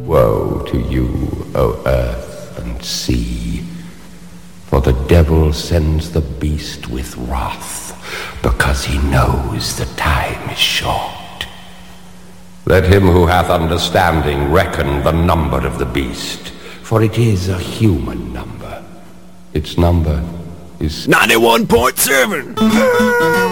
Woe to you, O earth and sea, for the devil sends the beast with wrath, because he knows the time is short. Let him who hath understanding reckon the number of the beast, for it is a human number. Its number is 91.7.